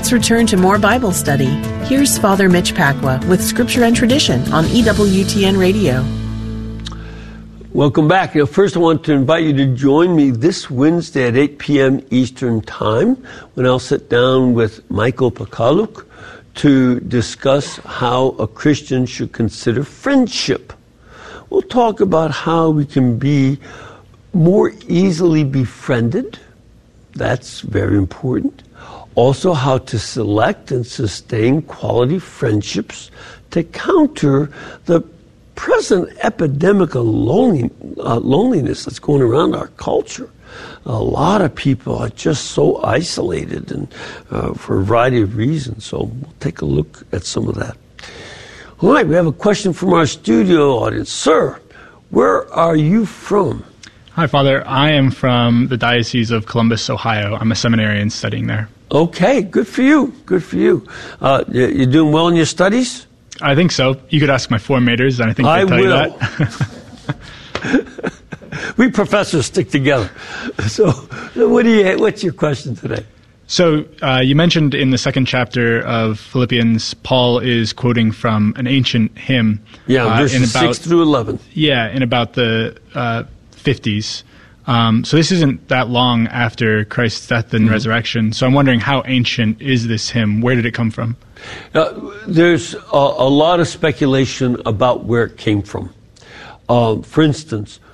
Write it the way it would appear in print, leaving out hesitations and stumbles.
let's return to more Bible study. Here's Father Mitch Pacwa with Scripture and Tradition on EWTN Radio. Welcome back. First, I want to invite you to join me this Wednesday at 8 p.m. Eastern Time when I'll sit down with Michael Pakaluk to discuss how a Christian should consider friendship. We'll talk about how we can be more easily befriended. That's very important. Also, how to select and sustain quality friendships to counter the present epidemic of loneliness that's going around our culture. A lot of people are just so isolated, and for a variety of reasons. So we'll take a look at some of that. All right, we have a question from our studio audience. Sir, where are you from? Hi, Father. I am from the Diocese of Columbus, Ohio. I'm a seminarian studying there. Okay, good for you. Good for you. You're doing well in your studies? I think so. You could ask my formators, and I think they'd tell you that. We professors stick together. So what's your question today? So you mentioned in the second chapter of Philippians, Paul is quoting from an ancient hymn. Yeah, verses 6 through 11. Yeah, in about the 50s. So this isn't that long after Christ's death and resurrection. So I'm wondering, how ancient is this hymn? Where did it come from? There's a lot of speculation about where it came from. For instance,